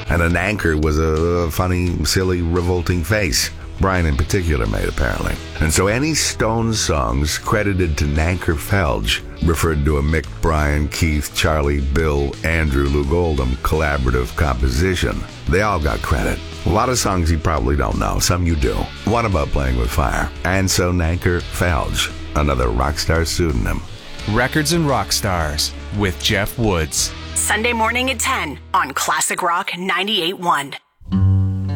And an anchor was a funny, silly, revolting face. Brian in particular made, apparently. And so any Stones songs credited to Nanker Felge referred to a Mick, Brian, Keith, Charlie, Bill, Andrew, Lou Goldham collaborative composition. They all got credit. A lot of songs you probably don't know, some you do. What about Playing with Fire? And so Nanker Felge, another rock star pseudonym. Records and Rock Stars with Jeff Woods. Sunday morning at 10 on Classic Rock 98.1.